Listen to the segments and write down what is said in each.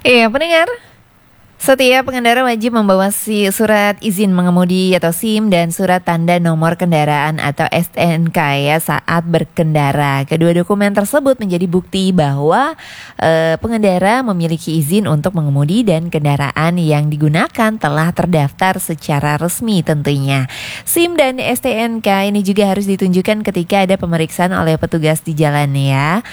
Iya, pendengar. Setiap pengendara wajib membawa surat izin mengemudi atau SIM dan surat tanda nomor kendaraan atau STNK ya saat berkendara. Kedua dokumen tersebut menjadi bukti bahwa pengendara memiliki izin untuk mengemudi dan kendaraan yang digunakan telah terdaftar secara resmi tentunya. SIM dan STNK ini juga harus ditunjukkan ketika ada pemeriksaan oleh petugas di jalan ya.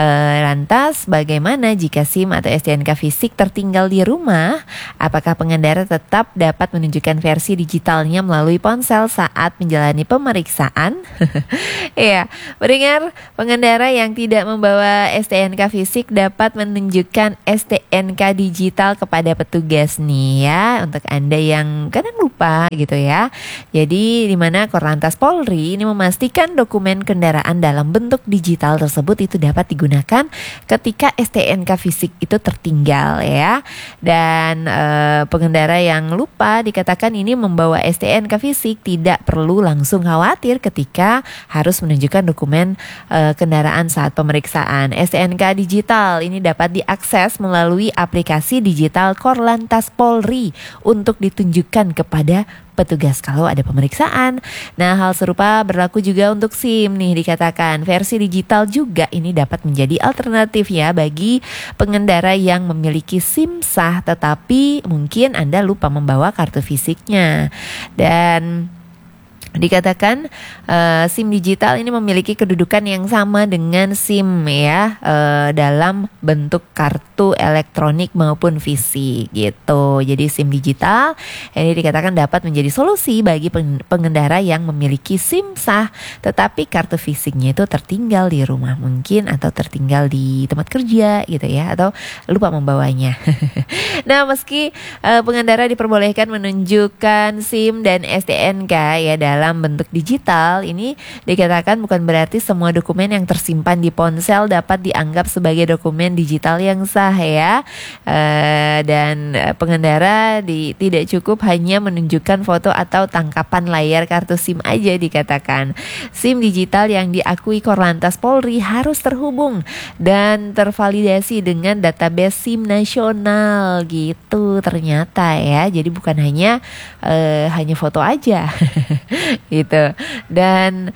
Lantas bagaimana jika SIM atau STNK fisik tertinggal di rumah? Apakah pengendara tetap dapat menunjukkan versi digitalnya melalui ponsel saat menjalani pemeriksaan? Iya, pendengar, pengendara yang tidak membawa STNK fisik dapat menunjukkan STNK digital kepada petugas nih ya, untuk Anda yang kadang lupa gitu ya. Jadi di mana Korlantas Polri ini memastikan dokumen kendaraan dalam bentuk digital tersebut itu dapat digunakan ketika STNK fisik itu tertinggal ya. Dan pengendara yang lupa dikatakan ini membawa STNK fisik tidak perlu langsung khawatir ketika harus menunjukkan dokumen kendaraan saat pemeriksaan. STNK digital ini dapat diakses melalui aplikasi digital Korlantas Polri untuk ditunjukkan kepada petugas kalau ada pemeriksaan. Nah, hal serupa berlaku juga untuk SIM nih, dikatakan versi digital juga ini dapat menjadi alternatif ya bagi pengendara yang memiliki SIM sah tetapi mungkin Anda lupa membawa kartu fisiknya. Dan dikatakan SIM digital ini memiliki kedudukan yang sama dengan SIM ya, dalam bentuk kartu elektronik maupun fisik gitu. Jadi SIM digital ini dikatakan dapat menjadi solusi bagi pengendara yang memiliki SIM sah tetapi kartu fisiknya itu tertinggal di rumah mungkin atau tertinggal di tempat kerja gitu ya, atau lupa membawanya. Nah, meski pengendara diperbolehkan menunjukkan SIM dan STNK ya dalam bentuk digital, ini dikatakan bukan berarti semua dokumen yang tersimpan di ponsel dapat dianggap sebagai dokumen digital yang sah ya. Dan pengendara tidak cukup hanya menunjukkan foto atau tangkapan layar kartu SIM aja dikatakan. SIM digital yang diakui Korlantas Polri harus terhubung dan tervalidasi dengan database SIM nasional gitu ternyata ya. Jadi bukan hanya foto aja. Gitu. Dan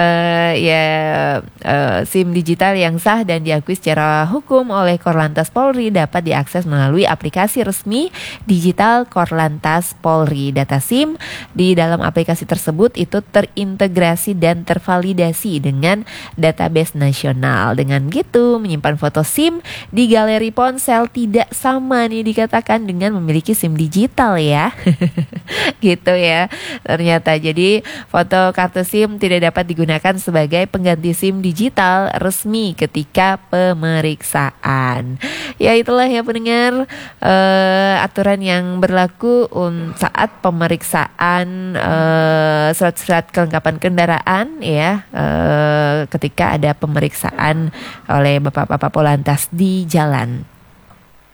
SIM digital yang sah dan diakui secara hukum oleh Korlantas Polri dapat diakses melalui aplikasi resmi digital Korlantas Polri. Data SIM di dalam aplikasi tersebut itu terintegrasi dan tervalidasi dengan database nasional. Dengan gitu menyimpan foto SIM di galeri ponsel tidak sama nih dikatakan dengan memiliki SIM digital ya. Gitu ya. Ternyata jadi foto kartu SIM tidak dapat digunakan sebagai pengganti SIM digital resmi ketika pemeriksaan. Ya itulah ya pendengar, aturan yang berlaku saat pemeriksaan surat-surat kelengkapan kendaraan ya, ketika ada pemeriksaan oleh Bapak-Bapak Polantas di jalan.